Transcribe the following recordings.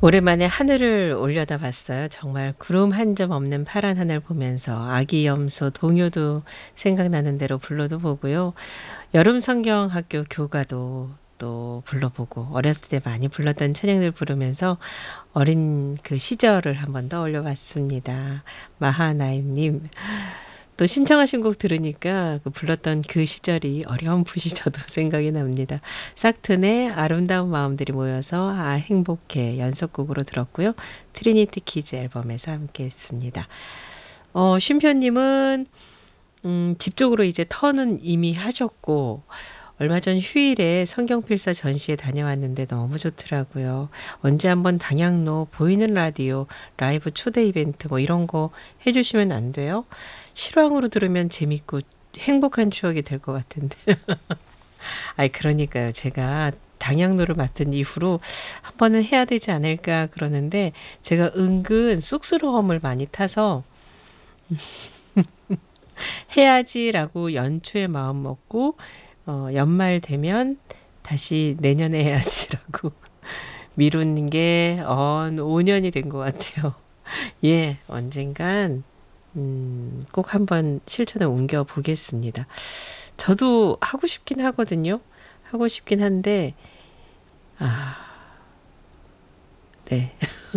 오랜만에 하늘을 올려다봤어요. 정말 구름 한 점 없는 파란 하늘 보면서 아기 염소 동요도 생각나는 대로 불러도 보고요. 여름 성경 학교 교가도 또 불러보고 어렸을 때 많이 불렀던 찬양들 부르면서 어린 그 시절을 한번 떠올려 봤습니다. 마하나임님 또 신청하신 곡 들으니까 그 불렀던 그 시절이 어렴풋이 저도 생각이 납니다. 싹튼의 아름다운 마음들이 모여서 행복해 연속곡으로 들었고요. 트리니티 키즈 앨범에서 함께 했습니다. 쉼표님은 집 쪽으로 이제 턴은 이미 하셨고 얼마 전 휴일에 성경필사 전시회 다녀왔는데 너무 좋더라고요. 언제 한번 당양로 보이는 라디오 라이브 초대 이벤트 뭐 이런 거 해주시면 안 돼요? 실황으로 들으면 재밌고 행복한 추억이 될 것 같은데. 아이 그러니까요. 제가 당양로를 맡은 이후로 한 번은 해야 되지 않을까 그러는데 제가 은근 쑥스러움을 많이 타서 해야지라고 연초에 마음 먹고 연말 되면 다시 내년에 해야지라고 미루는 게 5년이 된 것 같아요. 예, 언젠간 꼭 한번 실천에 옮겨 보겠습니다. 저도 하고 싶긴 하거든요. 하고 싶긴 한데 아, 네.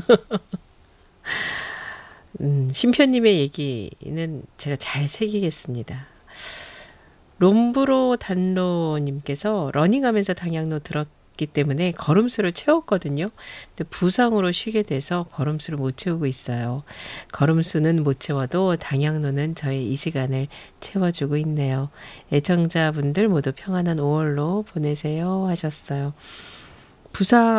심표님의 얘기는 제가 잘 새기겠습니다. 롬브로 단로님께서 러닝하면서 당양로 들었기 때문에 걸음수를 채웠거든요. 근데 부상으로 쉬게 돼서 걸음수를 못 채우고 있어요. 걸음수는 못 채워도 당양로는 저의 이 시간을 채워주고 있네요. 애청자분들 모두 평안한 5월로 보내세요 하셨어요. 부상